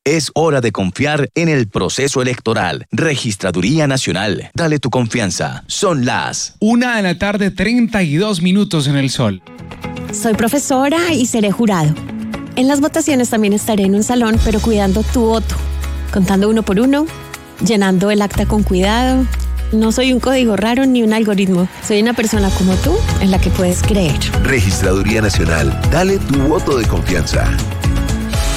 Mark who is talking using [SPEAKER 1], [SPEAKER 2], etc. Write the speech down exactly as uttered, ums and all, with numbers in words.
[SPEAKER 1] Es hora de confiar en el proceso electoral. Registraduría Nacional. Dale tu confianza. Son las
[SPEAKER 2] Una de la tarde, treinta y dos minutos en el sol.
[SPEAKER 3] Soy profesora y seré jurado. En las votaciones también estaré en un salón, pero cuidando tu voto. Contando uno por uno, llenando el acta con cuidado. No soy un código raro ni un algoritmo. Soy una persona como tú, en la que puedes creer.
[SPEAKER 4] Registraduría Nacional. Dale tu voto de confianza.